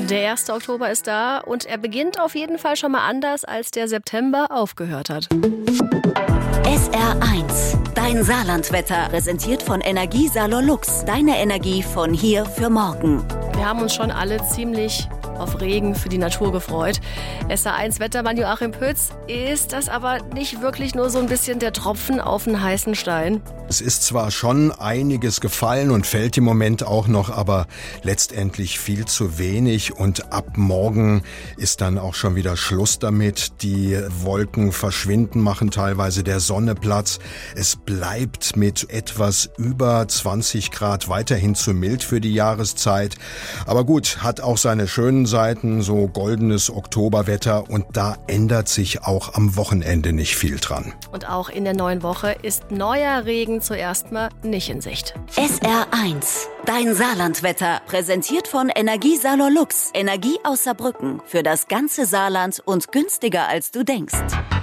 Der 1. Oktober ist da und er beginnt auf jeden Fall schon mal anders, als der September aufgehört hat. SR1, dein Saarlandwetter, präsentiert von Energiesalon Lux. Deine Energie von hier für morgen. Wir haben uns schon alle ziemlich auf Regen für die Natur gefreut. SR1-Wettermann Joachim Pütz, ist das aber nicht wirklich nur so ein bisschen der Tropfen auf den heißen Stein? Es ist zwar schon einiges gefallen und fällt im Moment auch noch, aber letztendlich viel zu wenig und ab morgen ist dann auch schon wieder Schluss damit. Die Wolken verschwinden, machen teilweise der Sonne Platz. Es bleibt mit etwas über 20 Grad weiterhin zu mild für die Jahreszeit. Aber gut, hat auch seine schönen Seiten, so goldenes Oktoberwetter, und da ändert sich auch am Wochenende nicht viel dran. Und auch in der neuen Woche ist neuer Regen zuerst mal nicht in Sicht. SR1, dein Saarlandwetter, präsentiert von Energiesalon Lux. Energie aus Saarbrücken für das ganze Saarland und günstiger als du denkst.